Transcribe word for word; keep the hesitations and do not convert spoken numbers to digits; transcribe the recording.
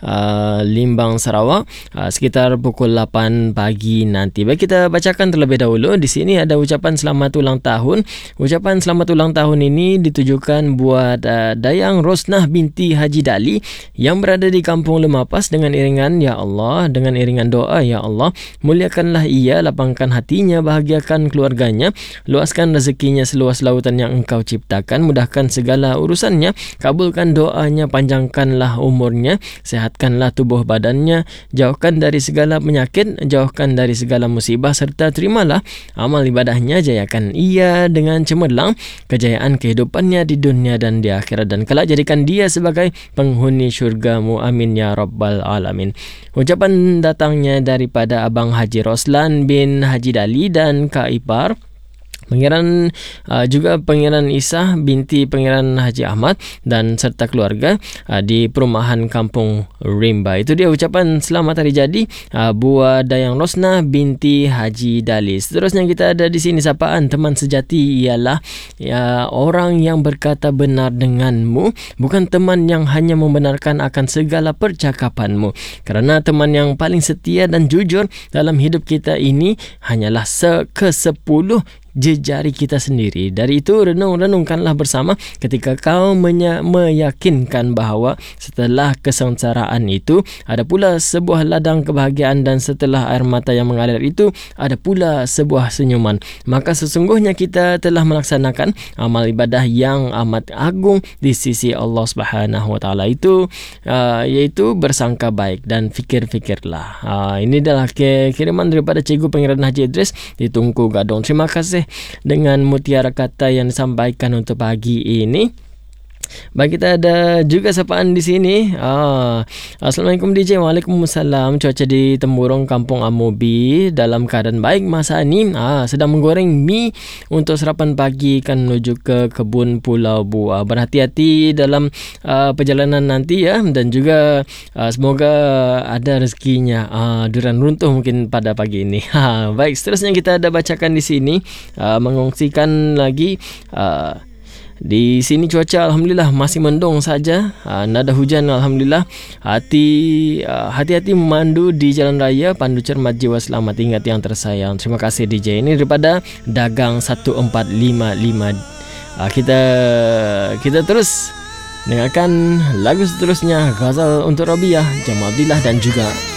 uh, Limbang, Sarawak, uh, sekitar pukul lapan pagi nanti. Baik, kita bacakan terlebih dahulu. Di sini ada ucapan selamat ulang tahun. Ucapan selamat ulang tahun ini ditujukan buat uh, Dayang Rosnah binti Haji Dali yang berada di Kampung Lemapas dengan iringan Ya Allah, dengan iringan doa Ya Allah, muliakanlah ia, lapangkan hatinya, bahagiakan keluarganya, luaskan rezekinya seluas lautan yang Engkau ciptakan, mudahkan segala urusannya, kabulkan doanya, panjangkanlah umurnya, sehatkanlah tubuh badannya, jauhkan dari segala penyakit, jauhkan dari segala musibah, serta terimalah amal ibadahnya, jayakan ia dengan cemerlang kejayaan kehidupannya di dunia dan di akhirat, dan kelak jadikan dia sebagai penghuni syurga-Mu, amin ya rabbal alamin. Ucapan datangnya daripada Abang Haji Roslan bin Haji Dali dan Kak Ipar, Pangeran uh, juga Pangeran Isah binti Pangeran Haji Ahmad dan serta keluarga uh, di perumahan Kampung Rimba. Itu dia ucapan selamat hari jadi uh, buat Dayang Rosnah binti Haji Dali. Seterusnya kita ada di sini sapaan teman sejati ialah ya, orang yang berkata benar denganmu, bukan teman yang hanya membenarkan akan segala percakapanmu. Kerana teman yang paling setia dan jujur dalam hidup kita ini hanyalah se- ke sepuluh jejari kita sendiri. Dari itu renung-renungkanlah bersama ketika kau menya- meyakinkan bahawa setelah kesengsaraan itu ada pula sebuah ladang kebahagiaan, dan setelah air mata yang mengalir itu ada pula sebuah senyuman. Maka sesungguhnya kita telah melaksanakan amal ibadah yang amat agung di sisi Allah Subhanahu Wa Taala itu, uh, iaitu bersangka baik dan fikir-fikirlah. Uh, ini adalah kiriman daripada Cikgu Pangeran Haji Idris di Tunku Gadong. Terima kasih dengan mutiara kata yang disampaikan untuk pagi ini. Baik, kita ada juga sapaan di sini. Ah, Assalamualaikum D J. Waalaikumsalam. Cuaca di Temburong Kampung Amobi dalam keadaan baik masa ini. Ah, sedang menggoreng mi untuk sarapan pagi kan menuju ke kebun Pulau Buah. Berhati-hati dalam uh, perjalanan nanti ya, dan juga uh, semoga ada rezekinya. Ah, durian runtuh mungkin pada pagi ini. Ha, baik, seterusnya kita ada bacakan di sini, uh, mengongsikan lagi. Uh, Di sini cuaca alhamdulillah masih mendung saja. Uh, nada hujan alhamdulillah. Hati uh, hati-hati memandu di jalan raya, pandu cermat jiwa selamat, ingat yang tersayang. Terima kasih D J. Ini daripada Dagang satu empat lima lima. Uh, kita kita terus dengarkan lagu seterusnya, Ghazal untuk Rabiah, Jamal Abdillah dan juga